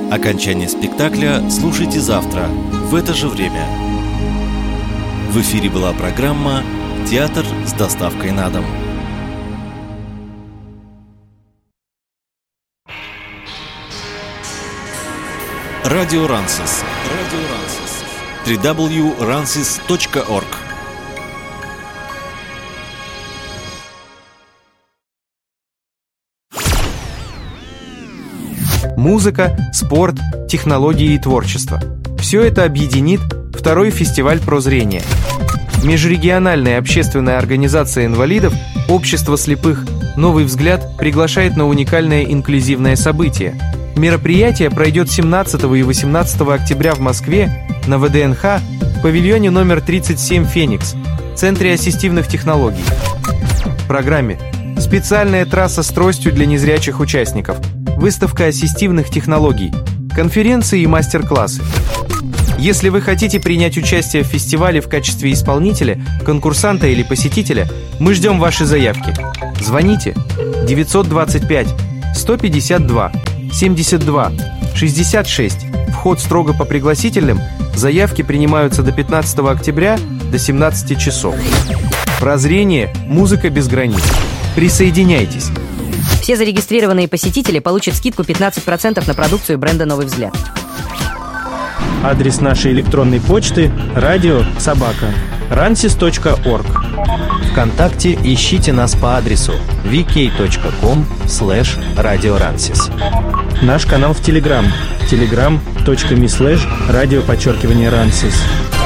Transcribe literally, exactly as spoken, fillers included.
Окончание спектакля слушайте завтра в это же время. В эфире была программа «Театр с доставкой на дом». Радио Рансис. Радио Рансис. дабл ю дабл ю дабл ю точка рансис точка орг. Музыка, спорт, технологии и творчество. Все это объединит второй фестиваль прозрения. Межрегиональная общественная организация инвалидов «Общество слепых. Новый взгляд» приглашает на уникальное инклюзивное событие. Мероприятие пройдет семнадцатого и восемнадцатого октября в Москве на вэ дэ эн ха в павильоне номер тридцать семь «Феникс», Центре ассистивных технологий. В программе специальная трасса с тростью для незрячих участников, выставка ассистивных технологий, конференции и мастер-классы. Если вы хотите принять участие в фестивале в качестве исполнителя, конкурсанта или посетителя, мы ждем ваши заявки. Звоните девятьсот двадцать пять сто пятьдесят два семьдесят два шестьдесят шесть. Вход строго по пригласительным. Заявки принимаются до пятнадцатого октября до семнадцати часов. Прозрение. Музыка без границ. Присоединяйтесь. Все зарегистрированные посетители получат скидку пятнадцать процентов на продукцию бренда «Новый взгляд». Адрес нашей электронной почты – радио собака рансис точка орг. ВКонтакте ищите нас по адресу ви кей точка ком слэш радиорансис. Наш канал в Телеграм – телеграм точка ми слэш радио подчеркивание рансис.